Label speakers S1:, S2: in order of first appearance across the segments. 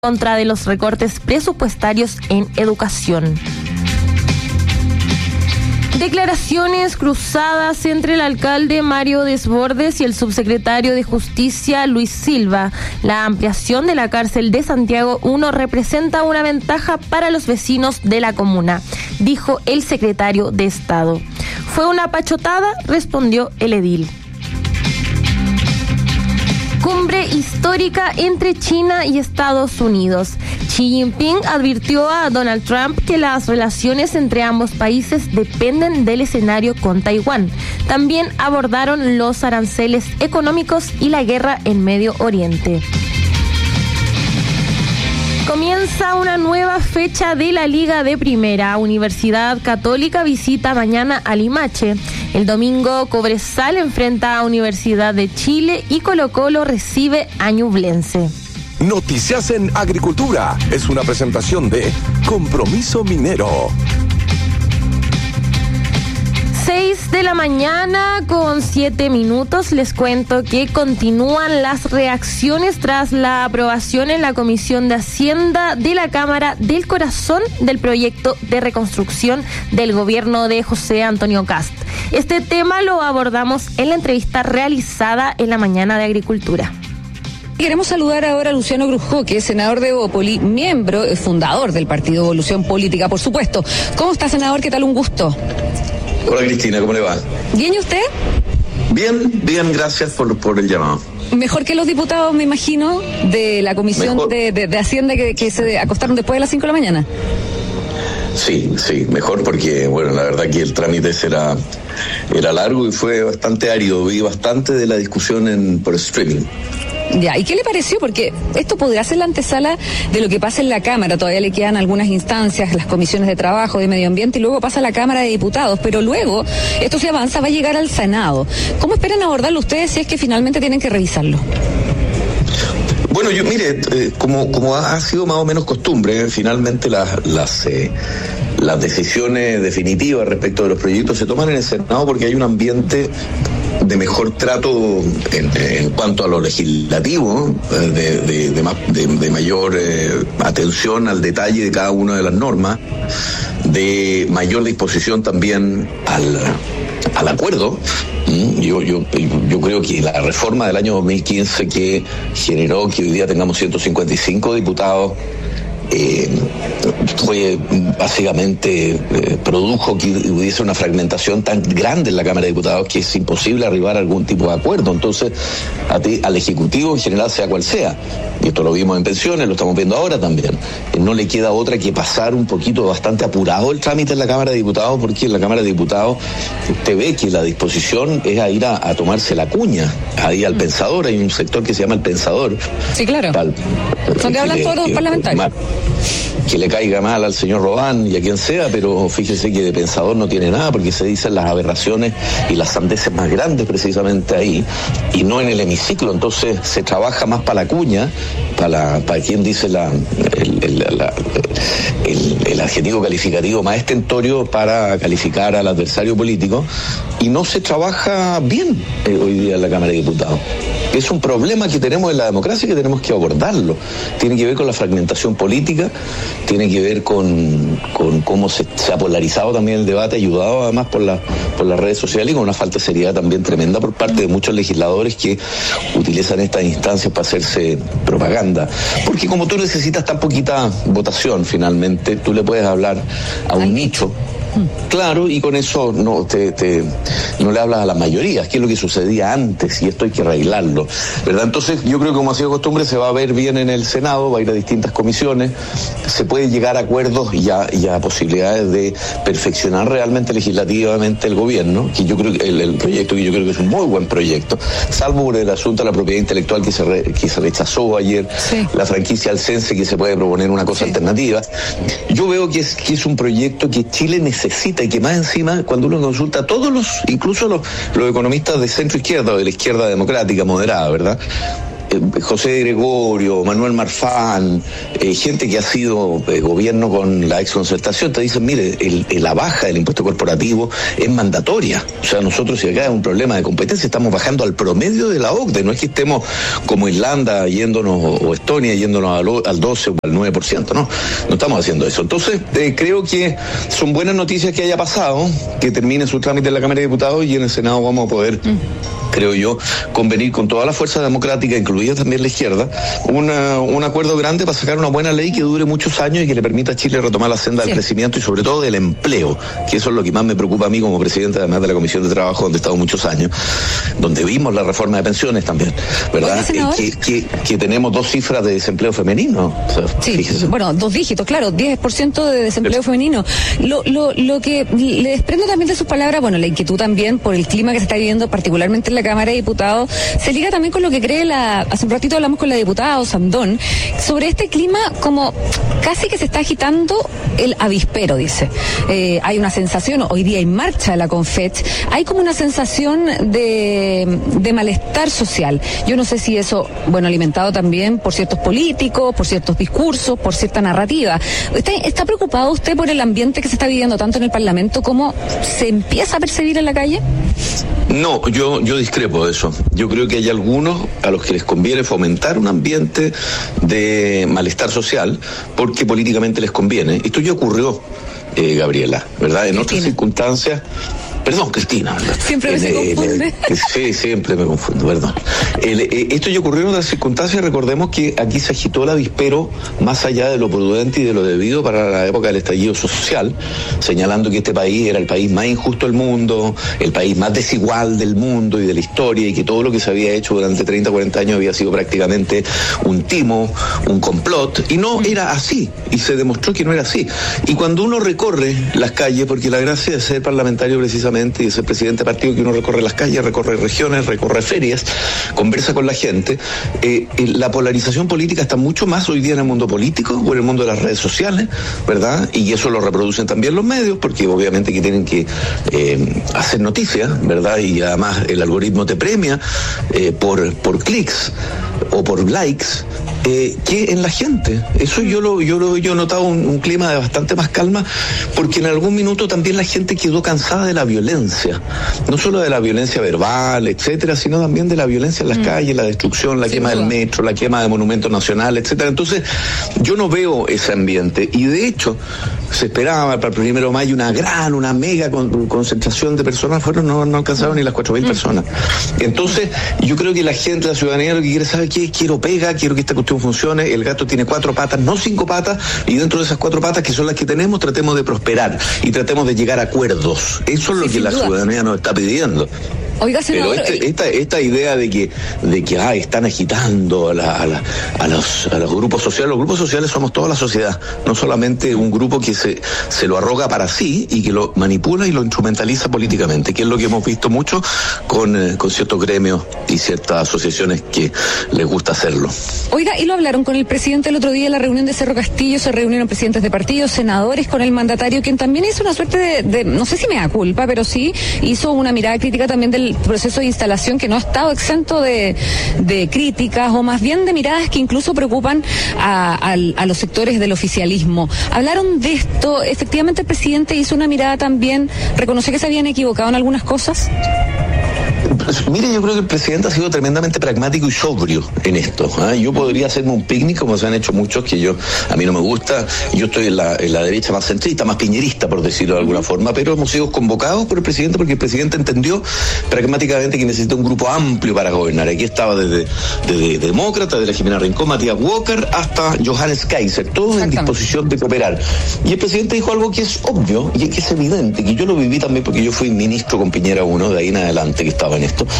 S1: contra de los recortes presupuestarios en educación. Declaraciones cruzadas entre el alcalde Mario Desbordes y el subsecretario de Justicia Luis Silva. La ampliación de la cárcel de Santiago I representa una ventaja para los vecinos de la comuna, dijo el secretario de Estado. Fue una pachotada, respondió el edil. Cumbre histórica entre China y Estados Unidos. Xi Jinping advirtió a Donald Trump que las relaciones entre ambos países dependen del escenario con Taiwán. También abordaron los aranceles económicos y la guerra en Medio Oriente. Comienza una nueva fecha de la Liga de Primera. Universidad Católica visita mañana a Limache. El domingo Cobresal enfrenta a Universidad de Chile y Colo-Colo recibe a Ñublense.
S2: Noticias en Agricultura es una presentación de Compromiso Minero.
S1: 6 de la mañana con 7 minutos. Les cuento que continúan las reacciones tras la aprobación en la Comisión de Hacienda de la Cámara del Corazón del proyecto de reconstrucción del gobierno de José Antonio Kast. Este tema lo abordamos en la entrevista realizada en la mañana de Agricultura.
S3: Queremos saludar ahora a Luciano Grujó, que es senador de Evópoli, miembro, fundador del partido Evolución Política, por supuesto. ¿Cómo está, senador? ¿Qué tal? Un gusto.
S4: Hola, Cristina, ¿cómo le va?
S3: ¿Bien y usted?
S4: Bien, gracias por el llamado.
S3: Mejor que los diputados, me imagino, de la Comisión de Hacienda que se acostaron después de las 5 de la mañana.
S4: Sí, mejor porque, bueno, la verdad que el trámite era largo y fue bastante árido. Vi bastante de la discusión por streaming.
S3: Ya, ¿y qué le pareció? Porque esto podrá ser la antesala de lo que pasa en la Cámara. Todavía le quedan algunas instancias, las comisiones de trabajo, de medio ambiente, y luego pasa a la Cámara de Diputados. Pero luego, esto se avanza, va a llegar al Senado. ¿Cómo esperan abordarlo ustedes si es que finalmente tienen que revisarlo?
S4: Bueno, como ha sido más o menos costumbre, finalmente las decisiones definitivas respecto de los proyectos se toman en el Senado porque hay un ambiente de mejor trato en cuanto a lo legislativo, de mayor atención al detalle de cada una de las normas, de mayor disposición también al acuerdo. Yo creo que la reforma del año 2015 que generó que hoy día tengamos 155 diputados fue básicamente produjo que hubiese una fragmentación tan grande en la Cámara de Diputados que es imposible arribar a algún tipo de acuerdo. Entonces, al Ejecutivo en general, sea cual sea, y esto lo vimos en pensiones, lo estamos viendo ahora también, no le queda otra que pasar un poquito bastante apurado el trámite en la Cámara de Diputados, porque en la Cámara de Diputados usted ve que la disposición es a ir a tomarse la cuña, ahí al pensador. Hay un sector que se llama el pensador.
S3: Sí, claro. Donde hablan todos los parlamentarios.
S4: Que le caiga mal al señor Robán y a quien sea, pero fíjese que de pensador no tiene nada, porque se dicen las aberraciones y las sandeces más grandes precisamente ahí, y no en el hemiciclo. Entonces se trabaja más para la cuña, para quien dice el adjetivo calificativo más estentorio para calificar al adversario político, y no se trabaja bien hoy día en la Cámara de Diputados. Es un problema que tenemos en la democracia y que tenemos que abordarlo. Tiene que ver con la fragmentación política, tiene que ver con cómo se ha polarizado también el debate, ayudado además por las redes sociales, y con una falta de seriedad también tremenda por parte de muchos legisladores que utilizan estas instancias para hacerse propaganda. Porque como tú necesitas tan poquita votación, finalmente, tú le puedes hablar a un nicho. Claro, y con eso no le hablas a las mayorías, que es lo que sucedía antes, y esto hay que arreglarlo, ¿verdad? Entonces yo creo que, como ha sido costumbre, se va a ver bien en el Senado, va a ir a distintas comisiones, se puede llegar a acuerdos y a posibilidades de perfeccionar realmente legislativamente el gobierno, que yo creo que el proyecto, que yo creo que es un muy buen proyecto, salvo por el asunto de la propiedad intelectual que se rechazó ayer, sí. La franquicia al CENSE, que se puede proponer una cosa alternativa. Yo veo que es un proyecto que Chile necesita, y que más encima, cuando uno consulta a todos incluso los economistas de centro izquierda o de la izquierda democrática moderada, ¿verdad? José Gregorio, Manuel Marfán, gente que ha sido gobierno con la exconcertación, te dicen, mire, la baja del impuesto corporativo es mandatoria. O sea, nosotros, si acá hay un problema de competencia, estamos bajando al promedio de la OCDE, no es que estemos como Irlanda yéndonos, o Estonia yéndonos al 12 o al 9%, no estamos haciendo eso. Entonces, creo que son buenas noticias que haya pasado, que termine su trámite en la Cámara de Diputados y en el Senado vamos a poder, creo yo, convenir con toda la fuerza democrática, incluida también la izquierda, un acuerdo grande para sacar una buena ley que dure muchos años y que le permita a Chile retomar la senda del crecimiento y sobre todo del empleo, que eso es lo que más me preocupa a mí como presidente, además de la Comisión de Trabajo, donde he estado muchos años, donde vimos la reforma de pensiones también, ¿verdad? Que tenemos 2 cifras de desempleo femenino. O sea,
S3: sí,
S4: fíjese.
S3: Bueno, 2 dígitos, claro, 10% de desempleo femenino. Lo que le desprendo también de sus palabras, bueno, la inquietud también por el clima que se está viviendo, particularmente en la Cámara de Diputados, se liga también con lo que cree hace un ratito hablamos con la diputada Osandón, sobre este clima como casi que se está agitando el avispero, dice. Hay una sensación, hoy día en marcha la Confech, hay como una sensación de malestar social. Yo no sé si eso, bueno, alimentado también por ciertos políticos, por ciertos discursos, por cierta narrativa. ¿Está preocupado usted por el ambiente que se está viviendo tanto en el Parlamento como se empieza a percibir en la calle?
S4: No, yo discrepo de eso. Yo creo que hay algunos a los que les conviene fomentar un ambiente de malestar social porque políticamente les conviene. Esto ya ocurrió, Gabriela, ¿verdad? En otras circunstancias. Perdón, Cristina.
S3: Siempre se confunde.
S4: Sí, siempre me confundo, perdón. Esto ya ocurrió en otras circunstancias. Recordemos que aquí se agitó el avispero más allá de lo prudente y de lo debido para la época del estallido social, señalando que este país era el país más injusto del mundo, el país más desigual del mundo y de la historia, y que todo lo que se había hecho durante 30, 40 años había sido prácticamente un timo, un complot, y no era así, y se demostró que no era así. Y cuando uno recorre las calles, porque la gracia de ser parlamentario precisamente y de ser presidente de partido, que uno recorre las calles, recorre regiones, recorre ferias, conversa con la gente, la polarización política está mucho más hoy día en el mundo político o en el mundo de las redes sociales, ¿verdad? Y eso lo reproducen también los medios, porque obviamente que tienen que hacer noticias, ¿verdad? Y además el algoritmo te premia por clics o por likes, que en la gente. Eso yo he notado un clima de bastante más calma, porque en algún minuto también la gente quedó cansada de la violencia, no solo de la violencia verbal, etcétera, sino también de la violencia en las calles, la destrucción, la quema del metro, la quema de monumentos nacionales, etcétera. Entonces, yo no veo ese ambiente, y de hecho, se esperaba para el 1 de mayo una mega concentración de personas, no alcanzaron ni las 4.000 personas. Entonces, yo creo que la gente, la ciudadanía, lo que quiere saber es: quiero pega, quiero que esta cuestión funcione, el gato tiene 4 patas, no 5 patas, y dentro de esas 4 patas, que son las que tenemos, tratemos de prosperar y tratemos de llegar a acuerdos. Eso es lo que la ciudadanía nos está pidiendo.
S3: Oiga, senador,
S4: pero esta idea de que están agitando a los grupos sociales. Los grupos sociales somos toda la sociedad, no solamente un grupo que se lo arroga para sí y que lo manipula y lo instrumentaliza políticamente, que es lo que hemos visto mucho con ciertos gremios y ciertas asociaciones que les gusta hacerlo.
S3: Oiga, ¿y lo hablaron con el presidente el otro día en la reunión de Cerro Castillo? Se reunieron presidentes de partidos, senadores, con el mandatario, quien también hizo una suerte de no sé si me da culpa, pero sí hizo una mirada crítica también del proceso de instalación, que no ha estado exento de críticas, o más bien de miradas que incluso preocupan a los sectores del oficialismo. ¿Hablaron de esto? ¿Efectivamente el presidente hizo una mirada también, reconoció que se habían equivocado en algunas cosas?
S4: Mire, yo creo que el presidente ha sido tremendamente pragmático y sobrio en esto. Yo podría hacerme un picnic, como se han hecho muchos, que a mí no me gusta. Yo estoy en la derecha más centrista, más piñerista, por decirlo de alguna forma, pero hemos sido convocados por el presidente porque el presidente entendió pragmáticamente que necesita un grupo amplio para gobernar. Aquí estaba desde demócratas, desde la Jimena Rincón, Matías Walker, hasta Johannes Kaiser, todos en disposición de cooperar. Y el presidente dijo algo que es obvio y que es evidente, que yo lo viví también porque yo fui ministro con Piñera 1, de ahí en adelante que estaba en esto.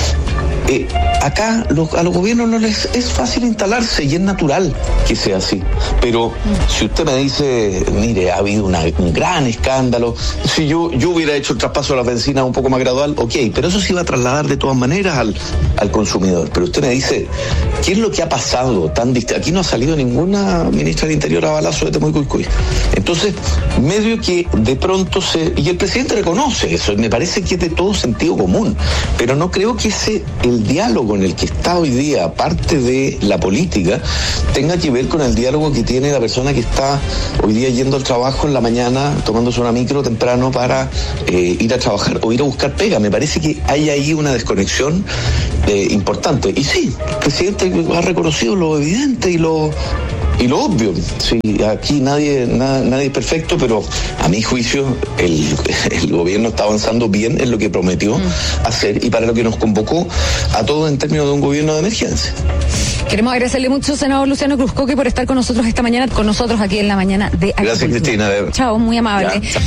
S4: Acá a los gobiernos no les es fácil instalarse y es natural que sea así. Pero si usted me dice, mire, ha habido un gran escándalo, si yo hubiera hecho el traspaso de la benzina un poco más gradual, ok, pero eso se iba a trasladar de todas maneras al consumidor. Pero usted me dice, ¿qué es lo que ha pasado tan distinto? Aquí no ha salido ninguna ministra del Interior a balazo de Temuco. Entonces, medio que de pronto y el presidente reconoce eso, y me parece que es de todo sentido común, pero no creo que el el diálogo en el que está hoy día parte de la política tenga que ver con el diálogo que tiene la persona que está hoy día yendo al trabajo en la mañana, tomándose una micro temprano para ir a trabajar o ir a buscar pega. Me parece que hay ahí una desconexión importante. Y sí, el presidente ha reconocido lo evidente y lo obvio. Sí, aquí nadie es perfecto, pero a mi juicio el gobierno está avanzando bien en lo que prometió hacer y para lo que nos convocó a todos en términos de un gobierno de emergencia.
S3: Queremos agradecerle mucho, senador Luciano Cruzcoque, por estar con nosotros esta mañana, con nosotros aquí en la mañana de Agricultura.
S4: Gracias, Cristina.
S3: Chao, muy amable.
S4: Ya.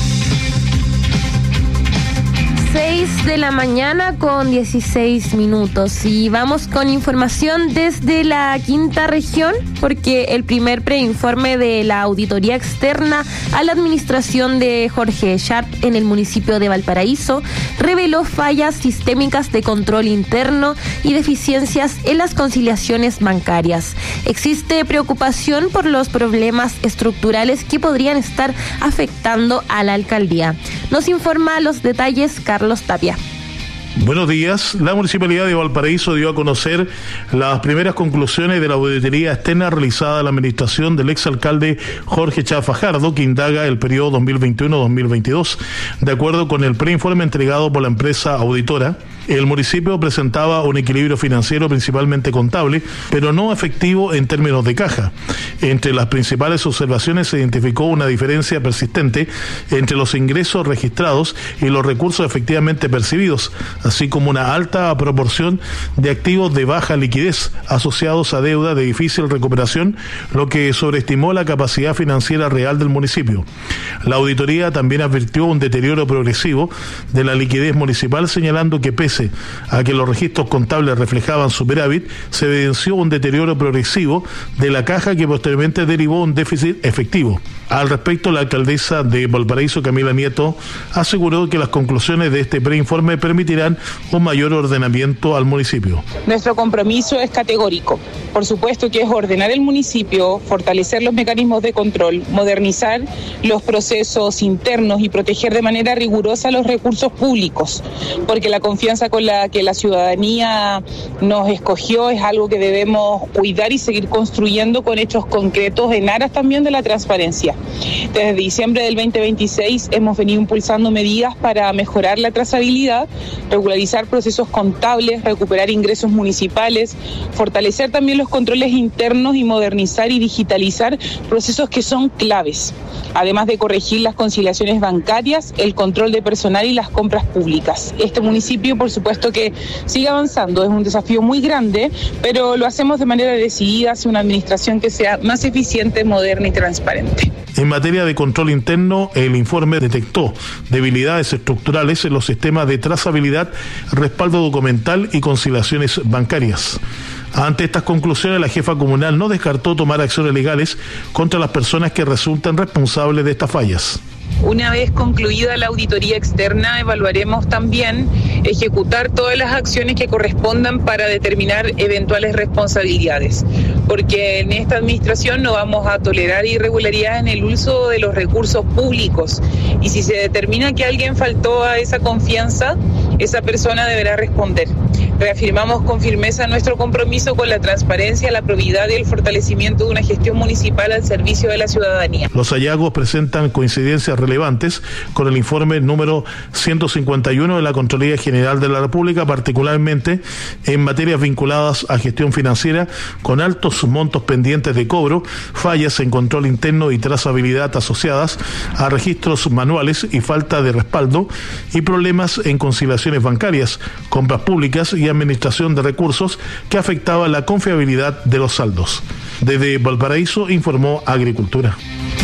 S1: 6 de la mañana con 16 minutos y vamos con información desde la quinta región porque el primer preinforme de la auditoría externa a la administración de Jorge Sharp en el municipio de Valparaíso reveló fallas sistémicas de control interno y deficiencias en las conciliaciones bancarias. Existe preocupación por los problemas estructurales que podrían estar afectando a la alcaldía. Nos informa los detalles Carlos Tapia.
S5: Buenos días. La Municipalidad de Valparaíso dio a conocer las primeras conclusiones de la auditoría externa realizada a la administración del exalcalde Jorge Sharp Fajardo, que indaga el periodo 2021-2022. De acuerdo con el preinforme entregado por la empresa auditora, el municipio presentaba un equilibrio financiero principalmente contable, pero no efectivo en términos de caja. Entre las principales observaciones se identificó una diferencia persistente entre los ingresos registrados y los recursos efectivamente percibidos, así como una alta proporción de activos de baja liquidez asociados a deuda de difícil recuperación, lo que sobreestimó la capacidad financiera real del municipio. La auditoría también advirtió un deterioro progresivo de la liquidez municipal, señalando que pese a que los registros contables reflejaban superávit, se evidenció un deterioro progresivo de la caja que posteriormente derivó un déficit efectivo. Al respecto, la alcaldesa de Valparaíso, Camila Nieto, aseguró que las conclusiones de este preinforme permitirán un mayor ordenamiento al municipio.
S6: Nuestro compromiso es categórico. Por supuesto que es ordenar el municipio, fortalecer los mecanismos de control, modernizar los procesos internos y proteger de manera rigurosa los recursos públicos, porque la confianza con la que la ciudadanía nos escogió es algo que debemos cuidar y seguir construyendo con hechos concretos en aras también de la transparencia. Desde diciembre del 2026 hemos venido impulsando medidas para mejorar la trazabilidad, regularizar procesos contables, recuperar ingresos municipales, fortalecer también los controles internos y modernizar y digitalizar procesos que son claves, además de corregir las conciliaciones bancarias, el control de personal y las compras públicas. Este municipio, por supuesto que sigue avanzando, es un desafío muy grande, pero lo hacemos de manera decidida hacia una administración que sea más eficiente, moderna y transparente.
S5: En materia de control interno, el informe detectó debilidades estructurales en los sistemas de trazabilidad, respaldo documental y conciliaciones bancarias. Ante estas conclusiones, la jefa comunal no descartó tomar acciones legales contra las personas que resultan responsables de estas fallas.
S6: Una vez concluida la auditoría externa, evaluaremos también ejecutar todas las acciones que correspondan para determinar eventuales responsabilidades, porque en esta administración no vamos a tolerar irregularidades en el uso de los recursos públicos, y si se determina que alguien faltó a esa confianza, esa persona deberá responder. Reafirmamos con firmeza nuestro compromiso con la transparencia, la probidad y el fortalecimiento de una gestión municipal al servicio de la ciudadanía.
S5: Los hallazgos presentan coincidencias relevantes con el informe número 151 de la Contraloría General de la República, particularmente en materias vinculadas a gestión financiera, con altos montos pendientes de cobro, fallas en control interno y trazabilidad asociadas a registros manuales y falta de respaldo, y problemas en conciliaciones bancarias, compras públicas y administración de recursos que afectaba la confiabilidad de los saldos. Desde Valparaíso informó Agricultura.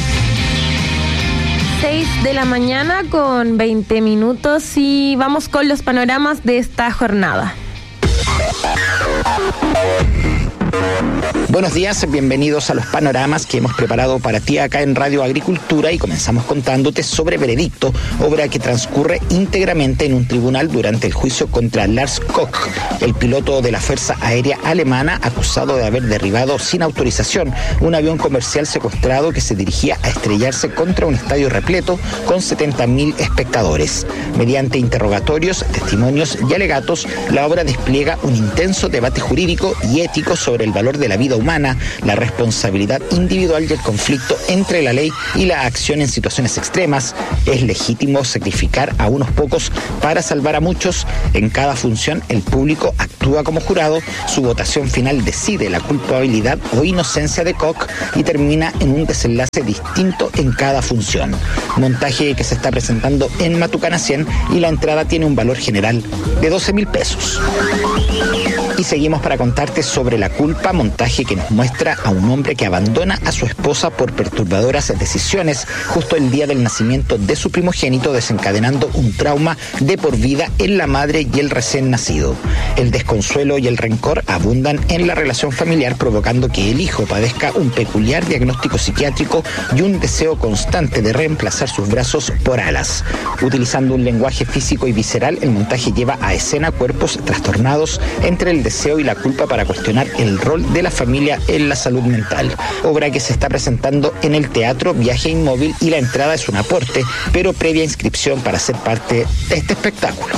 S1: 6 de la mañana con 20 minutos y vamos con los panoramas de esta jornada.
S7: Buenos días, bienvenidos a los panoramas que hemos preparado para ti acá en Radio Agricultura y comenzamos contándote sobre Veredicto, obra que transcurre íntegramente en un tribunal durante el juicio contra Lars Koch, el piloto de la Fuerza Aérea Alemana acusado de haber derribado sin autorización un avión comercial secuestrado que se dirigía a estrellarse contra un estadio repleto con 70.000 espectadores. Mediante interrogatorios, testimonios y alegatos, la obra despliega un intenso debate jurídico y ético sobre el valor de la vida humana, la responsabilidad individual y el conflicto entre la ley y la acción en situaciones extremas. ¿Es legítimo sacrificar a unos pocos para salvar a muchos? En cada función el público actúa como jurado, su votación final decide la culpabilidad o inocencia de Koch y termina en un desenlace distinto en cada función. Montaje que se está presentando en Matucana 100 y la entrada tiene un valor general de 12.000 pesos. Y seguimos para contarte sobre La culpa, montaje que nos muestra a un hombre que abandona a su esposa por perturbadoras decisiones justo el día del nacimiento de su primogénito, desencadenando un trauma de por vida en la madre y el recién nacido. El desconsuelo y el rencor abundan en la relación familiar, provocando que el hijo padezca un peculiar diagnóstico psiquiátrico y un deseo constante de reemplazar sus brazos por alas. Utilizando un lenguaje físico y visceral, el montaje lleva a escena cuerpos trastornados entre el deseo y la culpa para cuestionar el rol de la familia en la salud mental. Obra que se está presentando en el Teatro Viaje Inmóvil y la entrada es un aporte, pero previa inscripción para ser parte de este espectáculo.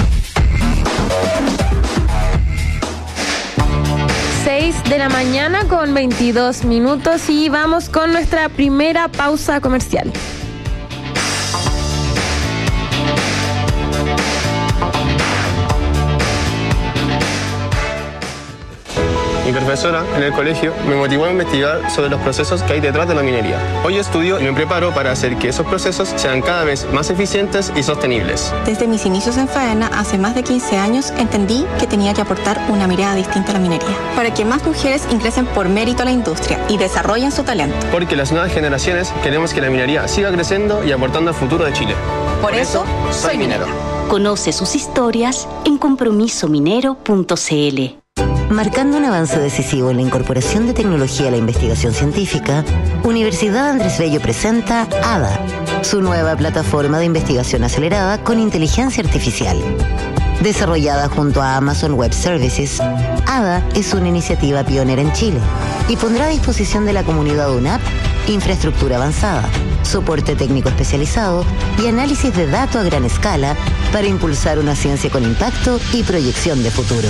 S1: 6 de la mañana con 22 minutos y vamos con nuestra primera pausa comercial.
S8: Mi profesora en el colegio me motivó a investigar sobre los procesos que hay detrás de la minería. Hoy estudio y me preparo para hacer que esos procesos sean cada vez más eficientes y sostenibles.
S9: Desde mis inicios en faena, hace más de 15 años, entendí que tenía que aportar una mirada distinta a la minería, para que más mujeres ingresen por mérito a la industria y desarrollen su talento.
S8: Porque las nuevas generaciones queremos que la minería siga creciendo y aportando al futuro de Chile.
S9: Por eso, soy minera.
S10: Conoce sus historias en compromisominero.cl.
S11: Marcando un avance decisivo en la incorporación de tecnología a la investigación científica, Universidad Andrés Bello presenta ADA, su nueva plataforma de investigación acelerada con inteligencia artificial. Desarrollada junto a Amazon Web Services, ADA es una iniciativa pionera en Chile y pondrá a disposición de la comunidad UNAP infraestructura avanzada, soporte técnico especializado y análisis de datos a gran escala para impulsar una ciencia con impacto y proyección de futuro.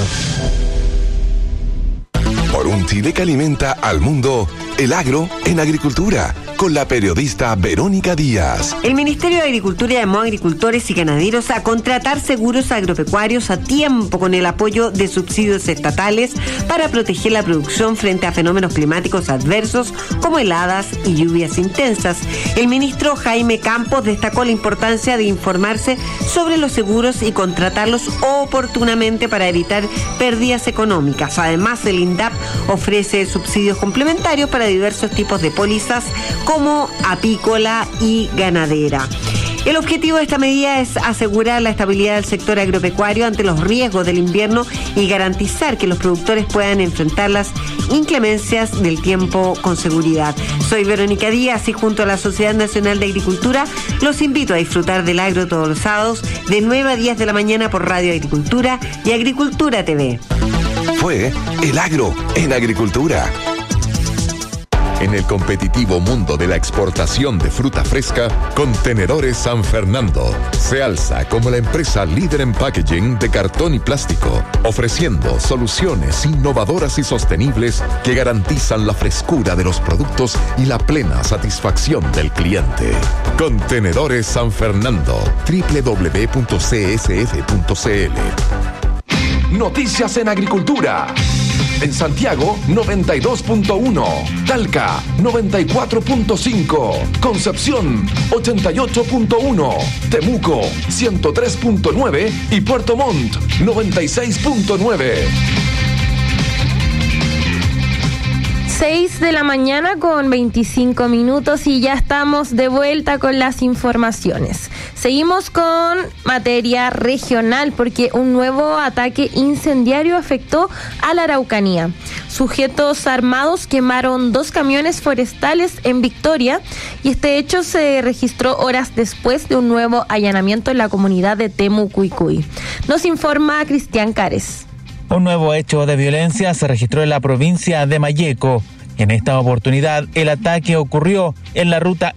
S2: Por un Chile que alimenta al mundo, el agro en agricultura, con la periodista Verónica Díaz.
S12: El Ministerio de Agricultura llamó a agricultores y ganaderos a contratar seguros agropecuarios a tiempo con el apoyo de subsidios estatales para proteger la producción frente a fenómenos climáticos adversos como heladas y lluvias intensas. El ministro Jaime Campos destacó la importancia de informarse sobre los seguros y contratarlos oportunamente para evitar pérdidas económicas. Además, el INDAP ofrece subsidios complementarios para diversos tipos de pólizas como apícola y ganadera. El objetivo de esta medida es asegurar la estabilidad del sector agropecuario ante los riesgos del invierno y garantizar que los productores puedan enfrentar las inclemencias del tiempo con seguridad. Soy Verónica Díaz y junto a la Sociedad Nacional de Agricultura los invito a disfrutar del agro todos los sábados de 9 a 10 de la mañana por Radio Agricultura y Agricultura TV.
S2: Fue El Agro en Agricultura.
S13: En el competitivo mundo de la exportación de fruta fresca, Contenedores San Fernando se alza como la empresa líder en packaging de cartón y plástico, ofreciendo soluciones innovadoras y sostenibles que garantizan la frescura de los productos y la plena satisfacción del cliente. Contenedores San Fernando, www.csf.cl.
S2: Noticias en Agricultura. En Santiago, 92.1. Talca, 94.5. Concepción, 88.1. Temuco, 103.9. Y Puerto Montt, 96.9.
S1: 6 de la mañana con 25 minutos y ya estamos de vuelta con las informaciones. Seguimos con materia regional porque un nuevo ataque incendiario afectó a la Araucanía. Sujetos armados quemaron 2 camiones forestales en Victoria y este hecho se registró horas después de un nuevo allanamiento en la comunidad de Temucuicui. Nos informa Cristian Cares.
S14: Un nuevo hecho de violencia se registró en la provincia de Malleco. En esta oportunidad, el ataque ocurrió en la ruta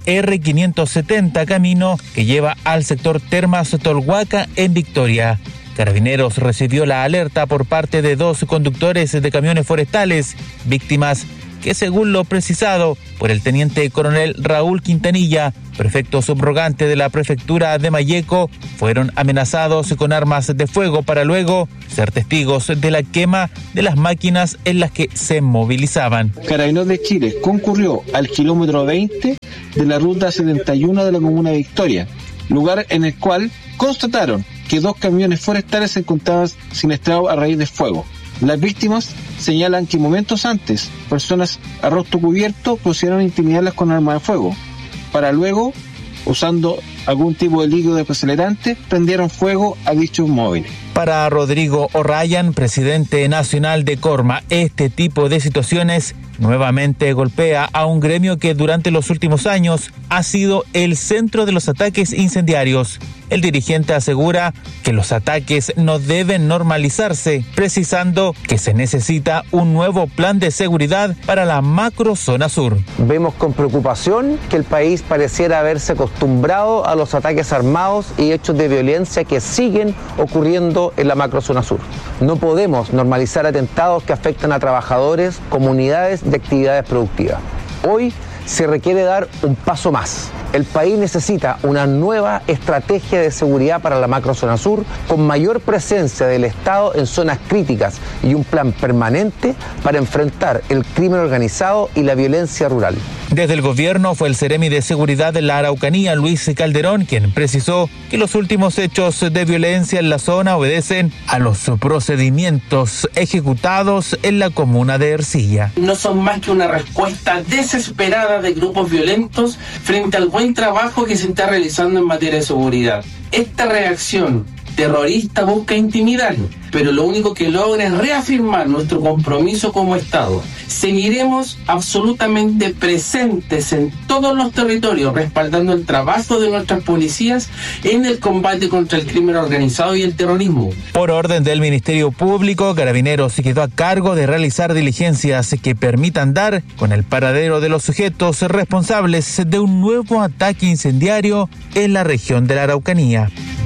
S14: R570, camino que lleva al sector Termas Tolhuaca en Victoria. Carabineros recibió la alerta por parte de 2 conductores de camiones forestales, víctimas que, según lo precisado por el teniente coronel Raúl Quintanilla, prefecto subrogante de la prefectura de Malleco, fueron amenazados con armas de fuego para luego ser testigos de la quema de las máquinas en las que se movilizaban.
S15: Carabineros de Chile concurrió al kilómetro 20 de la ruta 71 de la comuna de Victoria, lugar en el cual constataron que 2 camiones forestales se encontraban siniestrados a raíz de fuego. Las víctimas señalan que momentos antes, personas a rostro cubierto procedieron a intimidarlas con armas de fuego, para luego, usando algún tipo de líquido desacelerante, prendieron fuego a dichos móviles.
S14: Para Rodrigo O'Ryan, presidente nacional de Corma, este tipo de situaciones nuevamente golpea a un gremio que durante los últimos años ha sido el centro de los ataques incendiarios. El dirigente asegura que los ataques no deben normalizarse, precisando que se necesita un nuevo plan de seguridad para la macrozona sur.
S16: Vemos con preocupación que el país pareciera haberse acostumbrado a los ataques armados y hechos de violencia que siguen ocurriendo en la macrozona sur. No podemos normalizar atentados que afectan a trabajadores, comunidades de actividades productivas. Hoy se requiere dar un paso más. El país necesita una nueva estrategia de seguridad para la macrozona sur, con mayor presencia del Estado en zonas críticas y un plan permanente para enfrentar el crimen organizado y la violencia rural.
S14: Desde el gobierno fue el Seremi de Seguridad de la Araucanía, Luis Calderón, quien precisó que los últimos hechos de violencia en la zona obedecen a los procedimientos ejecutados en la comuna de Ercilla.
S17: No son más que una respuesta desesperada de grupos violentos frente al buen trabajo que se está realizando en materia de seguridad. Esta reacción terrorista busca intimidar, pero lo único que logra es reafirmar nuestro compromiso como Estado. Seguiremos absolutamente presentes en todos los territorios, respaldando el trabajo de nuestras policías en el combate contra el crimen organizado y el terrorismo.
S14: Por orden del Ministerio Público, Carabineros se quedó a cargo de realizar diligencias que permitan dar con el paradero de los sujetos responsables de un nuevo ataque incendiario en la región de la Araucanía.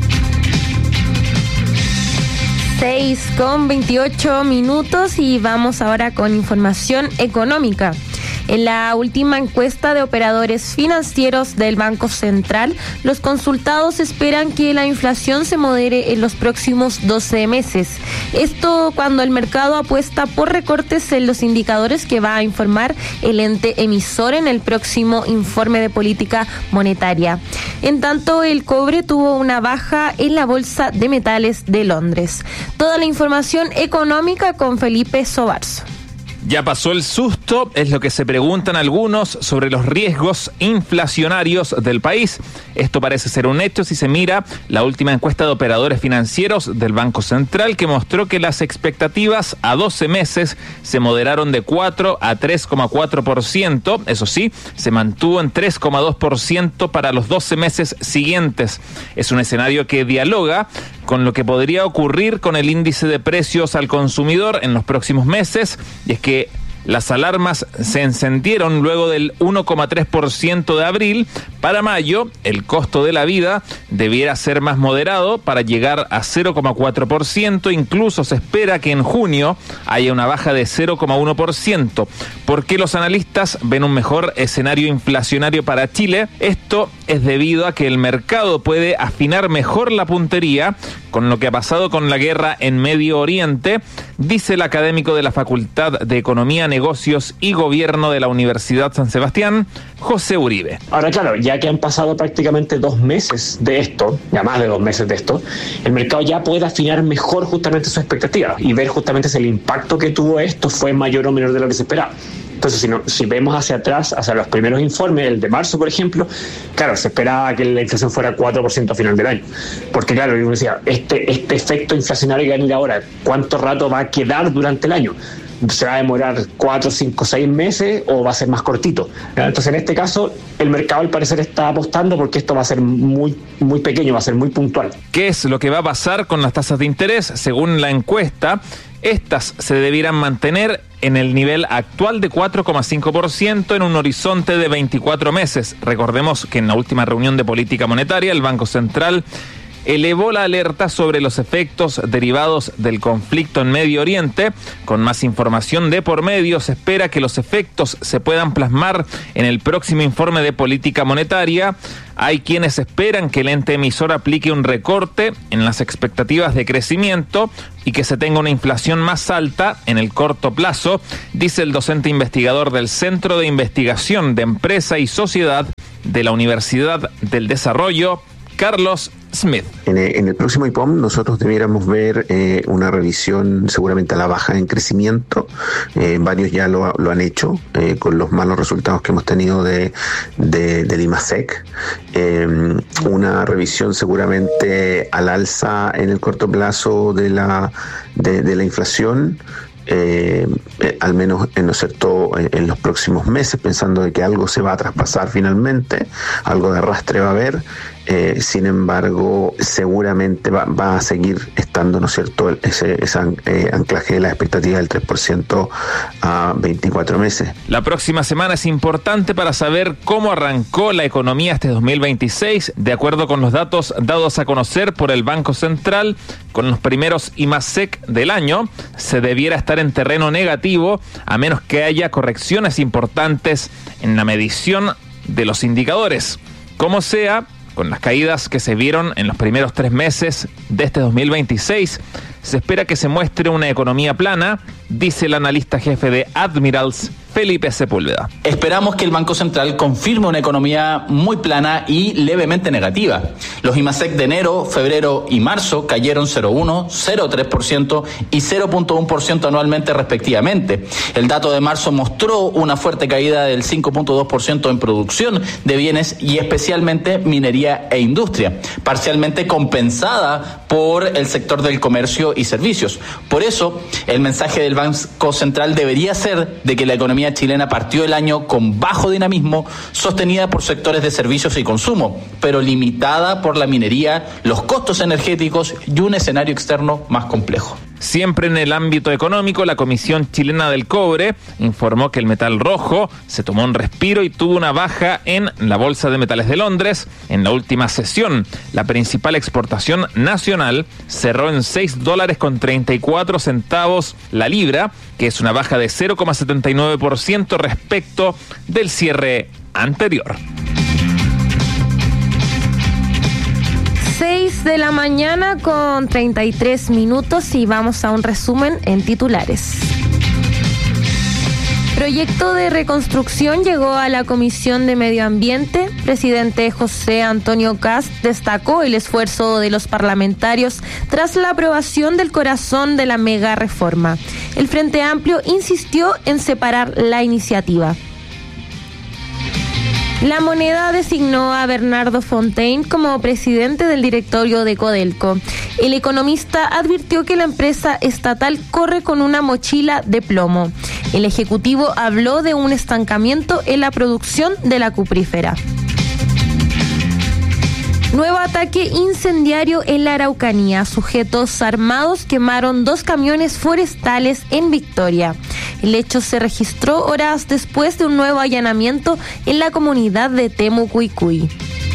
S1: 6:28 y vamos ahora con información económica. En la última encuesta de operadores financieros del Banco Central, los consultados esperan que la inflación se modere en los próximos 12 meses. Esto cuando el mercado apuesta por recortes en los indicadores que va a informar el ente emisor en el próximo informe de política monetaria. En tanto, el cobre tuvo una baja en la Bolsa de Metales de Londres. Toda la información económica con Felipe Sobarzo.
S18: Ya pasó el susto, es lo que se preguntan algunos sobre los riesgos inflacionarios del país. Esto parece ser un hecho si se mira la última encuesta de operadores financieros del Banco Central, que mostró que las expectativas a 12 meses se moderaron de 4 a 3,4%. Eso sí, se mantuvo en 3,2% para los 12 meses siguientes. Es un escenario que dialoga con lo que podría ocurrir con el índice de precios al consumidor en los próximos meses, y es que las alarmas se encendieron luego del 1,3% de abril. Para mayo, el costo de la vida debiera ser más moderado para llegar a 0,4%. Incluso se espera que en junio haya una baja de 0,1%. ¿Por qué los analistas ven un mejor escenario inflacionario para Chile? Esto es debido a que el mercado puede afinar mejor la puntería con lo que ha pasado con la guerra en Medio Oriente, dice el académico de la Facultad de Economía, Negocios y Gobierno de la Universidad San Sebastián, José Uribe.
S19: Ahora, claro, ya que han pasado prácticamente 2 meses de esto, ya más de 2 meses de esto, el mercado ya puede afinar mejor justamente sus expectativas y ver justamente si el impacto que tuvo esto fue mayor o menor de lo que se esperaba. Entonces, si vemos hacia atrás, hacia los primeros informes, el de marzo, por ejemplo, claro, se esperaba que la inflación fuera 4% a final del año. Porque, claro, uno decía, este efecto inflacionario que va a venir ahora, ¿cuánto rato va a quedar durante el año? ¿Se va a demorar 4, 5, 6 meses o va a ser más cortito? Entonces, en este caso, el mercado al parecer está apostando porque esto va a ser muy, muy pequeño, va a ser muy puntual.
S18: ¿Qué es lo que va a pasar con las tasas de interés? Según la encuesta, estas se debieran mantener en el nivel actual de 4,5% en un horizonte de 24 meses. Recordemos que en la última reunión de política monetaria, el Banco Central elevó la alerta sobre los efectos derivados del conflicto en Medio Oriente. Con más información de por medio, se espera que los efectos se puedan plasmar en el próximo informe de política monetaria. Hay quienes esperan que el ente emisor aplique un recorte en las expectativas de crecimiento y que se tenga una inflación más alta en el corto plazo, dice el docente investigador del Centro de Investigación de Empresa y Sociedad de la Universidad del Desarrollo, Carlos Smith.
S20: En el próximo IPOM nosotros debiéramos ver una revisión seguramente a la baja en crecimiento. Varios ya lo han hecho con los malos resultados que hemos tenido del IMASEC. Una revisión seguramente al alza en el corto plazo de la inflación. Al menos en los próximos meses, pensando de que algo se va a traspasar finalmente, algo de arrastre va a haber. Sin embargo, seguramente va a seguir estando, ¿no es cierto?, ese anclaje de la expectativa del 3% a 24 meses.
S18: La próxima semana es importante para saber cómo arrancó la economía este 2026, de acuerdo con los datos dados a conocer por el Banco Central. Con los primeros IMASEC del año, se debiera estar en terreno negativo, a menos que haya correcciones importantes en la medición de los indicadores. Como sea, con las caídas que se vieron en los primeros 3 meses de este 2026, se espera que se muestre una economía plana, dice el analista jefe de Admirals, Felipe Sepúlveda.
S21: Esperamos que el Banco Central confirme una economía muy plana y levemente negativa. Los IMASEC de enero, febrero y marzo cayeron 0,1%, 0,3% y 0,1% anualmente respectivamente. El dato de marzo mostró una fuerte caída del 5,2% en producción de bienes y especialmente minería e industria, parcialmente compensada por el sector del comercio y servicios. Por eso, el mensaje del Banco Central debería ser de que la economía chilena partió el año con bajo dinamismo, sostenida por sectores de servicios y consumo, pero limitada por la minería, los costos energéticos y un escenario externo más complejo.
S18: Siempre en el ámbito económico, la Comisión Chilena del Cobre informó que el metal rojo se tomó un respiro y tuvo una baja en la Bolsa de Metales de Londres. En la última sesión, la principal exportación nacional cerró en $6.34 la libra, que es una baja de 0,79% respecto del cierre anterior.
S1: 6 de la mañana con 33 minutos y vamos a un resumen en titulares. Proyecto de reconstrucción llegó a la Comisión de Medio Ambiente. Presidente José Antonio Kast destacó el esfuerzo de los parlamentarios tras la aprobación del corazón de la mega reforma. El Frente Amplio insistió en separar la iniciativa. La Moneda designó a Bernardo Fontaine como presidente del directorio de Codelco. El economista advirtió que la empresa estatal corre con una mochila de plomo. El ejecutivo habló de un estancamiento en la producción de la cuprífera. Nuevo ataque incendiario en la Araucanía. Sujetos armados quemaron 2 camiones forestales en Victoria. El hecho se registró horas después de un nuevo allanamiento en la comunidad de Temucuicui.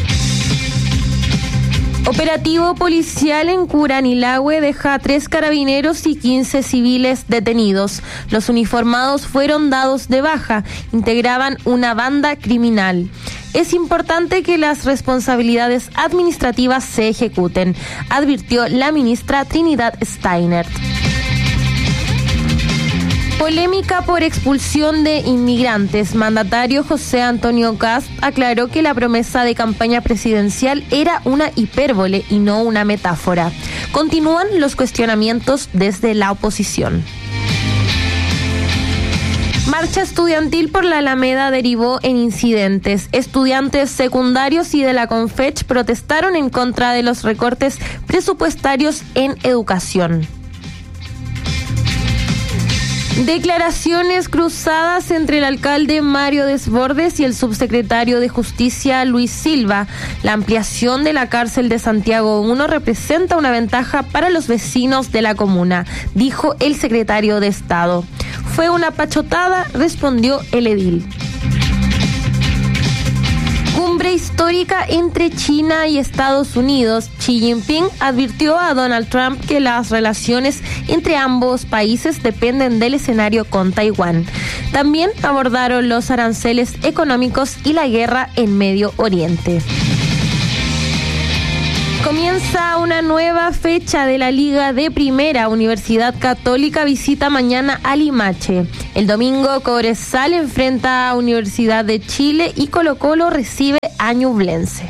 S1: Operativo policial en Curanilahue deja a 3 carabineros y 15 civiles detenidos. Los uniformados fueron dados de baja, integraban una banda criminal. Es importante que las responsabilidades administrativas se ejecuten, advirtió la ministra Trinidad Steiner. Polémica por expulsión de inmigrantes. Mandatario José Antonio Kast aclaró que la promesa de campaña presidencial era una hipérbole y no una metáfora. Continúan los cuestionamientos desde la oposición. Marcha estudiantil por la Alameda derivó en incidentes. Estudiantes secundarios y de la Confech protestaron en contra de los recortes presupuestarios en educación. Declaraciones cruzadas entre el alcalde Mario Desbordes y el subsecretario de Justicia Luis Silva. La ampliación de la cárcel de Santiago I representa una ventaja para los vecinos de la comuna, dijo el secretario de Estado. Fue una pachotada, respondió el edil. Cumbre histórica entre China y Estados Unidos. Xi Jinping advirtió a Donald Trump que las relaciones entre ambos países dependen del escenario con Taiwán. También abordaron los aranceles económicos y la guerra en Medio Oriente. Comienza una nueva fecha de la Liga de Primera. Universidad Católica visita mañana a Limache. El domingo Cobresal enfrenta a Universidad de Chile y Colo-Colo recibe a Ñublense.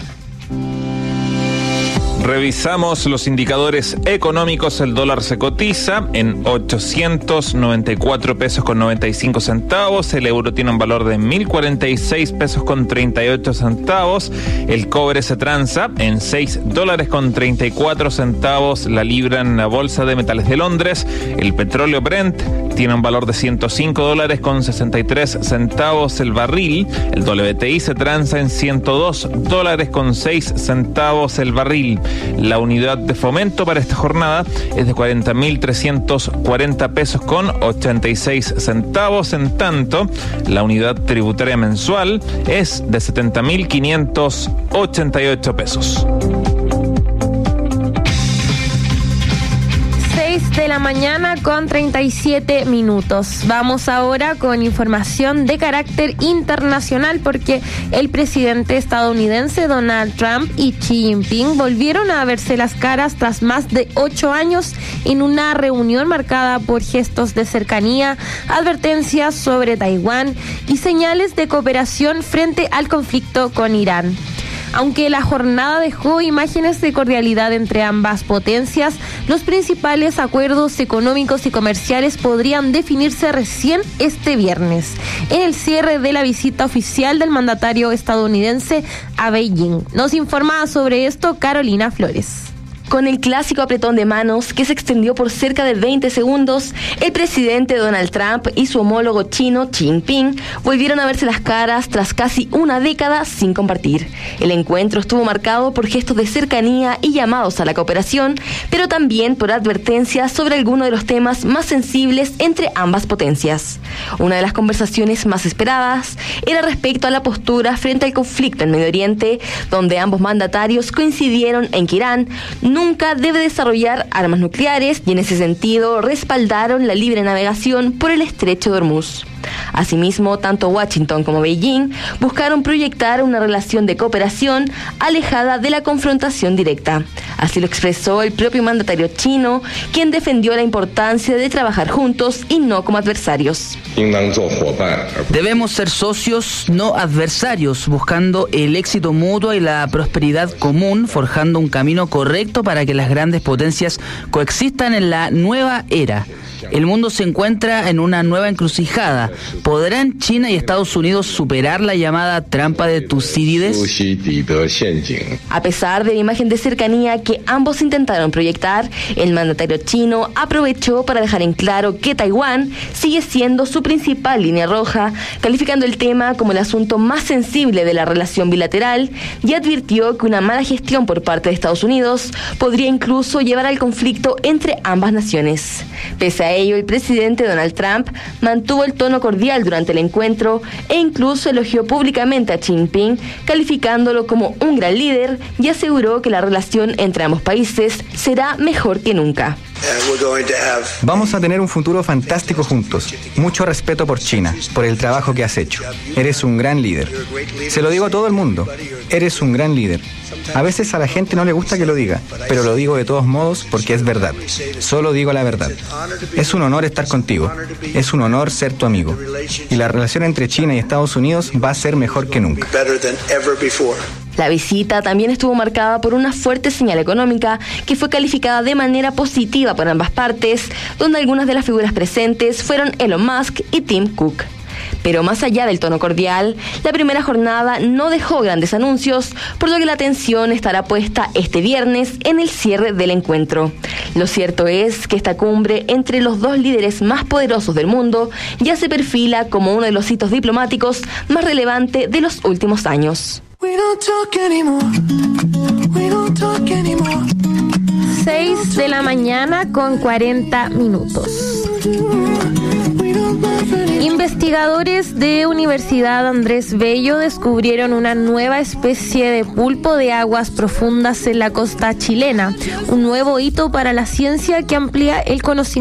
S18: Revisamos los indicadores económicos. El dólar se cotiza en 894 pesos con 95 centavos. El euro tiene un valor de 1.046 pesos con 38 centavos. El cobre se transa en 6 dólares con 34 centavos la libra en la bolsa de metales de Londres. El petróleo Brent tiene un valor de 105 dólares con 63 centavos el barril. El WTI se transa en 102 dólares con 6 centavos el barril. La unidad de fomento para esta jornada es de 40.340 pesos con 86 centavos. En tanto, la unidad tributaria mensual es de 70.588 pesos.
S1: 6 de la mañana con 37 minutos. Vamos ahora con información de carácter internacional porque el presidente estadounidense Donald Trump y Xi Jinping volvieron a verse las caras tras más de 8 años en una reunión marcada por gestos de cercanía, advertencias sobre Taiwán y señales de cooperación frente al conflicto con Irán. Aunque la jornada dejó imágenes de cordialidad entre ambas potencias, los principales acuerdos económicos y comerciales podrían definirse recién este viernes, en el cierre de la visita oficial del mandatario estadounidense a Beijing. Nos informa sobre esto Carolina Flores.
S3: Con el clásico apretón de manos que se extendió por cerca de 20 segundos, el presidente Donald Trump y su homólogo chino Xi Jinping volvieron a verse las caras tras casi una década sin compartir. El encuentro estuvo marcado por gestos de cercanía y llamados a la cooperación, pero también por advertencias sobre algunos de los temas más sensibles entre ambas potencias. Una de las conversaciones más esperadas era respecto a la postura frente al conflicto en Medio Oriente, donde ambos mandatarios coincidieron en que Irán nunca debe desarrollar armas nucleares y en ese sentido respaldaron la libre navegación por el estrecho de Hormuz. Asimismo, tanto Washington como Beijing buscaron proyectar una relación de cooperación alejada de la confrontación directa. Así lo expresó el propio mandatario chino, quien defendió la importancia de trabajar juntos y no como adversarios.
S22: Debemos ser socios, no adversarios, buscando el éxito mutuo y la prosperidad común, forjando un camino correcto para que las grandes potencias coexistan en la nueva era. El mundo se encuentra en una nueva encrucijada. ¿Podrán China y Estados Unidos superar la llamada trampa de Tucídides?
S3: A pesar de la imagen de cercanía que ambos intentaron proyectar, el mandatario chino aprovechó para dejar en claro que Taiwán sigue siendo su principal línea roja, calificando el tema como el asunto más sensible de la relación bilateral y advirtió que una mala gestión por parte de Estados Unidos podría incluso llevar al conflicto entre ambas naciones. Pese a ello, el presidente Donald Trump mantuvo el tono cordial durante el encuentro e incluso elogió públicamente a Xi Jinping, calificándolo como un gran líder y aseguró que la relación entre ambos países será mejor que nunca.
S23: Vamos a tener un futuro fantástico juntos. Mucho respeto por China, por el trabajo que has hecho. Eres un gran líder. Se lo digo a todo el mundo. Eres un gran líder. A veces a la gente no le gusta que lo diga, pero lo digo de todos modos porque es verdad. Solo digo la verdad. Es un honor estar contigo. Es un honor ser tu amigo. Y la relación entre China y Estados Unidos va a ser mejor que nunca.
S3: La visita también estuvo marcada por una fuerte señal económica que fue calificada de manera positiva por ambas partes, donde algunas de las figuras presentes fueron Elon Musk y Tim Cook. Pero más allá del tono cordial, la primera jornada no dejó grandes anuncios, por lo que la atención estará puesta este viernes en el cierre del encuentro. Lo cierto es que esta cumbre entre los dos líderes más poderosos del mundo ya se perfila como uno de los hitos diplomáticos más relevantes de los últimos años.
S1: 6 de la mañana con 40 minutos. Investigadores de Universidad Andrés Bello descubrieron una nueva especie de pulpo de aguas profundas en la costa chilena, un nuevo hito para la ciencia que amplía el conocimiento